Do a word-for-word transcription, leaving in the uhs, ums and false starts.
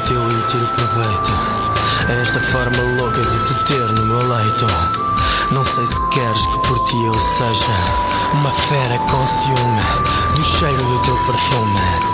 teu e tiro proveito. É esta forma louca de te ter no meu leito. Não sei se queres que por ti eu seja uma fera com ciúme do cheiro do teu perfume.